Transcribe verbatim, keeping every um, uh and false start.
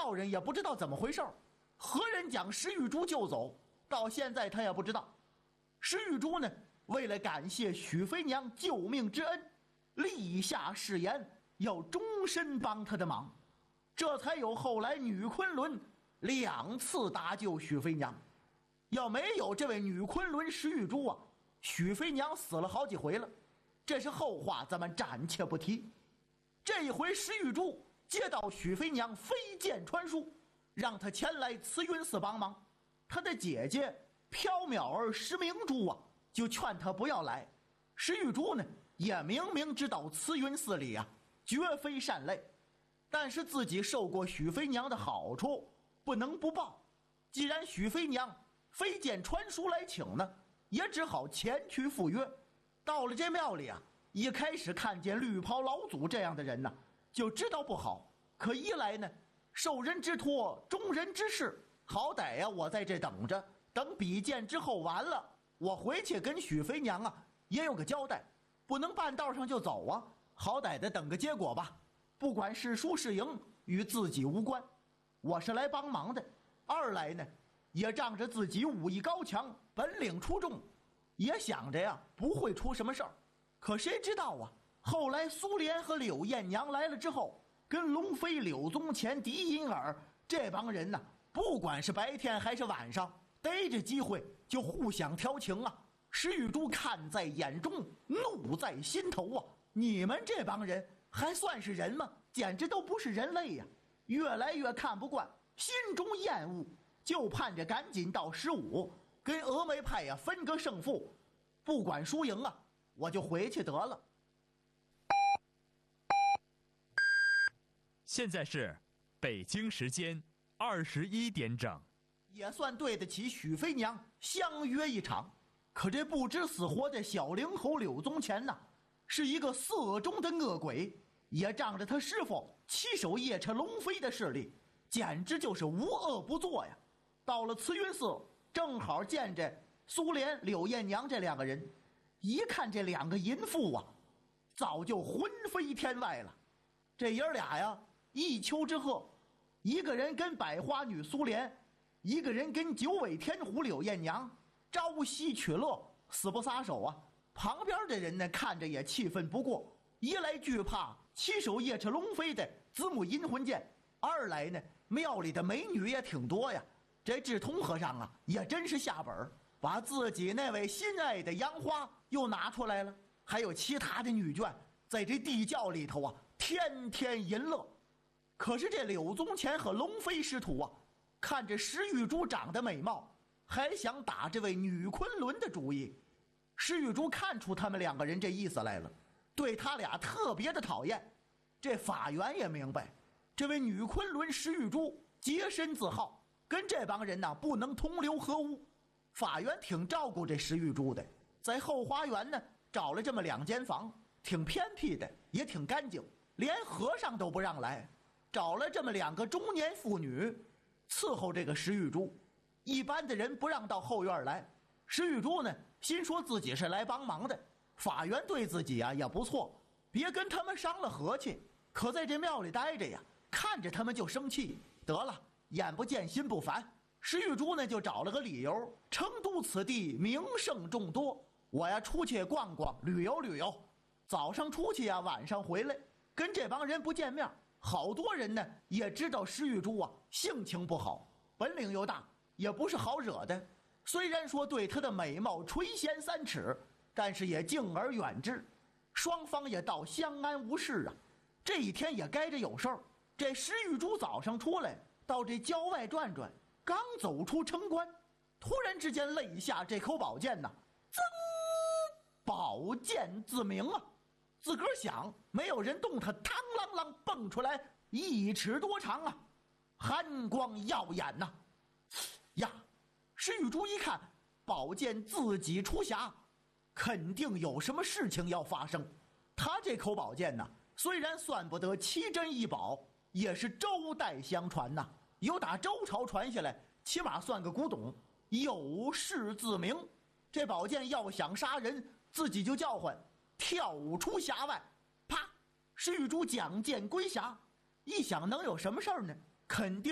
道人也不知道怎么回事，何人将石玉珠救走，到现在他也不知道。石玉珠呢，为了感谢许飞娘救命之恩，立下誓言要终身帮他的忙，这才有后来女昆仑两次搭救许飞娘。要没有这位女昆仑石玉珠啊，许飞娘死了好几回了，这是后话，咱们暂且不提。这一回石玉珠接到许飞娘飞剑传书，让她前来慈云寺帮忙，她的姐姐缥缈儿石明珠啊就劝她不要来。石玉珠呢也明明知道慈云寺里啊绝非善类，但是自己受过许飞娘的好处，不能不报。既然许飞娘飞剑传书来请呢，也只好前去赴约。到了这庙里啊，一开始看见绿袍老祖这样的人呢，就知道不好。可一来呢，受人之托，忠人之事，好歹呀、啊，我在这等着，等比剑之后完了，我回去跟许飞娘啊也有个交代，不能半道上就走啊，好歹的等个结果吧。不管是输是赢，与自己无关，我是来帮忙的。二来呢，也仗着自己武艺高强，本领出众，也想着呀不会出什么事儿。可谁知道啊，后来苏莲和柳艳娘来了之后，跟龙飞、柳宗乾、狄银儿这帮人呢、啊，不管是白天还是晚上，逮着机会就互相调情啊。石玉珠看在眼中，怒在心头啊！你们这帮人还算是人吗？简直都不是人类呀、啊！越来越看不惯，心中厌恶，就盼着赶紧到十五跟峨眉派呀分个胜负，不管输赢啊，我就回去得了。 现在是北京时间二十一点整， 也算对得起许飞娘相约一场。可这不知死活的小灵猴柳宗乾呐，是一个色中的恶鬼，也仗着他师傅七手夜叉龙飞的势力，简直就是无恶不作呀。到了慈云寺，正好见着苏莲、柳艳娘这两个人，一看这两个淫妇啊，早就魂飞天外了。这爷俩呀，一丘之貉，一个人跟百花女苏莲，一个人跟九尾天狐柳艳娘，朝夕取乐，死不撒手啊！旁边的人呢，看着也气愤不过，一来惧怕七手夜叉龙飞的子母阴魂剑，二来呢，庙里的美女也挺多呀。这智通和尚啊，也真是下本，把自己那位心爱的杨花又拿出来了，还有其他的女眷，在这地窖里头啊，天天淫乐。可是这柳宗乾和龙飞师徒啊，看着石玉珠长得美貌，还想打这位女昆仑的主意。石玉珠看出他们两个人这意思来了，对他俩特别的讨厌。这法源也明白，这位女昆仑石玉珠洁身自好，跟这帮人呐不能同流合污。法源挺照顾这石玉珠的，在后花园呢找了这么两间房，挺偏僻的，也挺干净，连和尚都不让来，找了这么两个中年妇女伺候这个石玉珠。一般的人不让到后院来，石玉珠呢心说自己是来帮忙的，法源对自己啊也不错，别跟他们伤了和气。可在这庙里待着呀，看着他们就生气，得了，眼不见心不烦。石玉珠呢就找了个理由，成都此地名胜众多，我呀出去逛逛，旅游旅游，早上出去呀，晚上回来，跟这帮人不见面。好多人呢也知道石玉珠啊性情不好，本领又大，也不是好惹的。虽然说对她的美貌垂涎三尺，但是也敬而远之，双方也倒相安无事啊。这一天也该着有事儿，这石玉珠早上出来到这郊外转转，刚走出城关，突然之间肋下这口宝剑呐，噌，宝剑自鸣啊！自个儿想，没有人动它，嘡啷啷蹦出来一尺多长啊，寒光耀眼呐、啊！呀，石玉珠一看，宝剑自己出匣，肯定有什么事情要发生。他这口宝剑呐，虽然算不得奇珍异宝，也是周代相传呐，有打周朝传下来，起码算个古董，有事自明。这宝剑要想杀人，自己就叫唤，跳出匣外，啪！石玉珠将剑归匣，一想能有什么事儿呢？肯定